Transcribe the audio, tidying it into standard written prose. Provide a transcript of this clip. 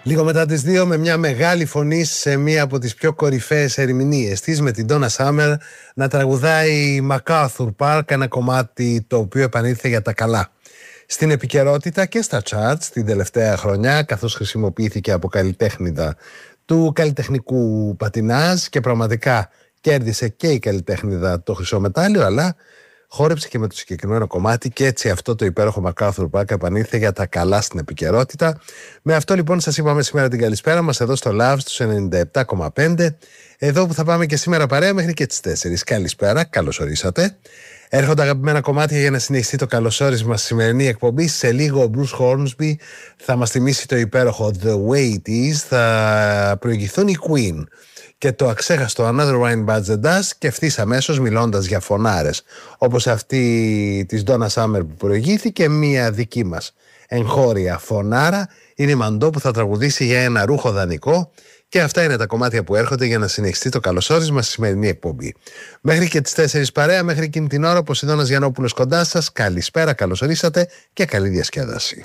Λίγο μετά τις 2 με μια μεγάλη φωνή σε μία από τις πιο κορυφαίες ερμηνείες της, με την Donna Summer να τραγουδάει MacArthur Park, ένα κομμάτι το οποίο επανήλθε για τα καλά στην επικαιρότητα και στα charts την τελευταία χρονιά, καθώς χρησιμοποιήθηκε από καλλιτέχνηδα του καλλιτεχνικού πατινάζ και πραγματικά κέρδισε και η καλλιτέχνηδα το χρυσό μετάλλιο, αλλά χόρεψε και με το συγκεκριμένο κομμάτι και έτσι αυτό το υπέροχο MacArthur Park επανήλθε για τα καλά στην επικαιρότητα. Με αυτό λοιπόν σας είπαμε σήμερα την καλησπέρα μας εδώ στο Love στους 97,5, εδώ που θα πάμε και σήμερα παρέα μέχρι και τις 4. Καλησπέρα, καλώς ορίσατε. Έρχονται αγαπημένα κομμάτια για να συνεχιστεί το καλωσόρισμα στη σημερινή εκπομπή. Σε λίγο ο Bruce Hornsby θα μας θυμίσει το υπέροχο The Way It Is, θα προηγηθούν οι Queen και το αξέχαστο Another Wine Bites the Dust, και ευθύς αμέσως μιλώντας για φωνάρες όπως αυτή της Donna Summer που προηγήθηκε, μία δική μας εγχώρια φωνάρα είναι η Μαντό που θα τραγουδήσει για ένα ρούχο δανεικό. Και αυτά είναι τα κομμάτια που έρχονται για να συνεχιστεί το καλωσόρισμα στη σημερινή εκπομπή. Μέχρι και τις 4 παρέα, μέχρι εκείνη την ώρα, ο Ποσειδώνας Γιαννόπουλος κοντά σας. Καλησπέρα, καλώς ορίσατε και καλή διασκέδαση.